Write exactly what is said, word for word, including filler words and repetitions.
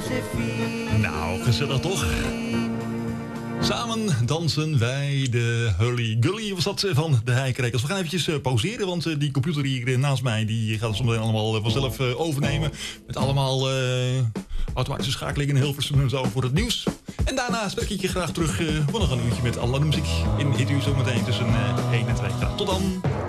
Nou, gezellig toch? Samen dansen wij de Hully Gully, was dat van de Heikrekers. We gaan eventjes uh, pauzeren, want uh, die computer hier uh, naast mij... die gaat het zometeen allemaal uh, vanzelf uh, overnemen. Met allemaal uh, automatische schakelingen in Hilversum en zo voor het nieuws. En daarna spreek ik je graag terug uh, voor nog een uurtje met allerlei muziek in Hit U zometeen tussen uh, één en twee. Tot dan!